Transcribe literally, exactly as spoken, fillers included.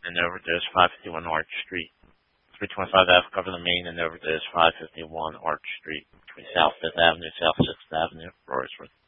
and over there's five fifty-one Arch Street. three twenty-five Ave Cover the Main, and over there's five fifty-one Arch Street between South Fifth Avenue, South Sixth Avenue, Royersford.